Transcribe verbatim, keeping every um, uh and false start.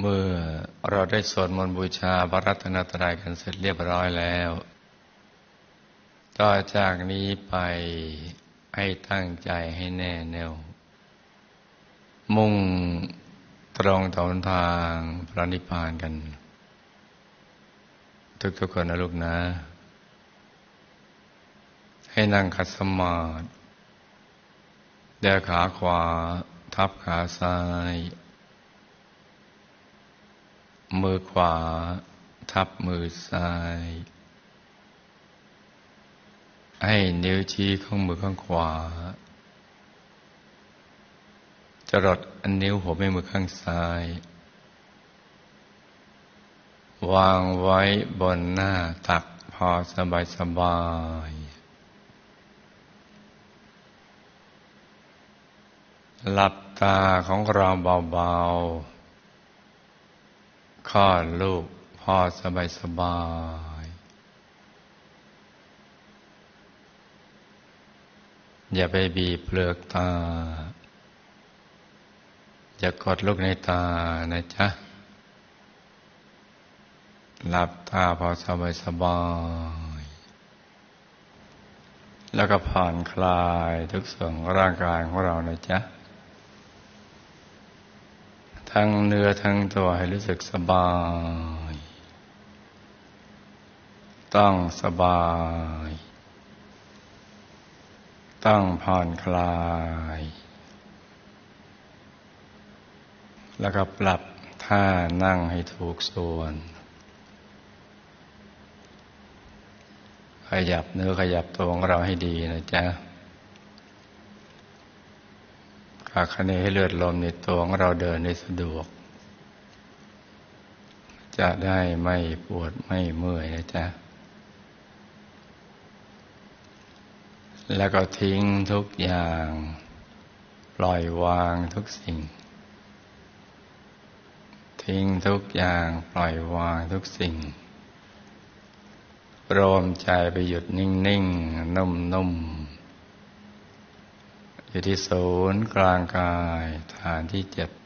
เมื่อเราได้สวดมนต์บูชาพระรัตนตรัยกันเสร็จเรียบร้อยแล้วต่อจากนี้ไปให้ตั้งใจให้แน่แน่วมุ่งตรงต่อหนทางพระนิพพานกันทุกๆคนนะลูกนะให้นั่งขัดสมาธิเดี่ยวขาขวาทับขาซ้ายมือขวาทับมือซ้ายให้นิ้วชี้ของมือข้างขวาจรดอันนิ้วหัวแม่มือข้างซ้ายวางไว้บนหน้าตักพอสบายสบายหลับตาของเราเบาๆคลอดลูกพอสบายสบายอย่าไปบีบเปลือกตาอย่ากดลูกในตานะจ๊ะหลับตาพอสบายสบายแล้วก็ผ่อนคลายทุกส่วนของร่างกายของเรานะจ๊ะทั้งเนื้อทั้งตัวให้รู้สึกสบายต้องสบายต้องผ่อนคลายแล้วก็ปรับท่านั่งให้ถูกส่วนขยับเนื้อขยับตัวของเราให้ดีนะจ๊ะขาคะเนให้เลือดลมในตัวของเราเดินได้สะดวกจะได้ไม่ปวดไม่เมื่อยนะจ๊ะแล้วก็ทิ้งทุกอย่างปล่อยวางทุกสิ่งทิ้งทุกอย่างปล่อยวางทุกสิ่งรวมใจไปหยุดนิ่งๆนุ่มๆอยู่ที่ศูนย์กลางกายฐานที่เจ็ด